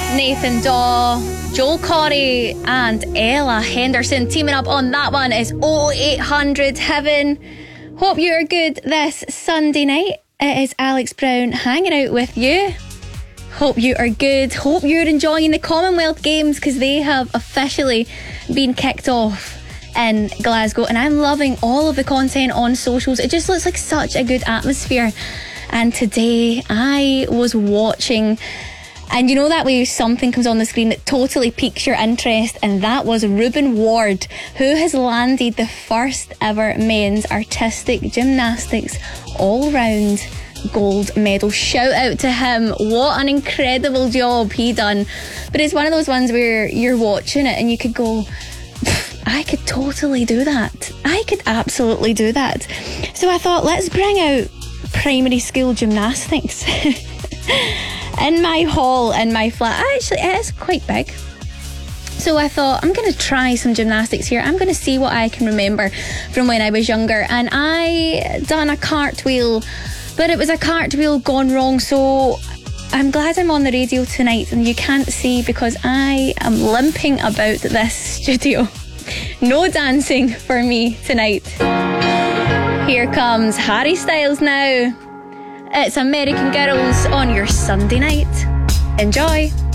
Nathan Daw, Joel Corey and Ella Henderson teaming up on that one is 0800 Heaven. Hope you're good this Sunday night. It is Alex Brown hanging out with you. Hope you are good. Hope you're enjoying the Commonwealth Games because they have officially been kicked off in Glasgow, and I'm loving all of the content on socials. It just looks like such a good atmosphere. And today I was watching, and you know that way something comes on the screen that totally piques your interest, and that was Ruben Ward, who has landed the first ever men's artistic gymnastics all-round gold medal. Shout out to him. What an incredible job he done. But it's one of those ones where you're watching it and you could go, I could totally do that. I could absolutely do that. So I thought, let's bring out primary school gymnastics. In my hall, in my flat, actually it is quite big. So I thought, I'm going to try some gymnastics here. I'm going to see what I can remember from when I was younger. And I done a cartwheel, but it was a cartwheel gone wrong. So I'm glad I'm on the radio tonight and you can't see because I am limping about this studio. No dancing for me tonight. Here comes Harry Styles now. It's American Girls on your Sunday night. Enjoy.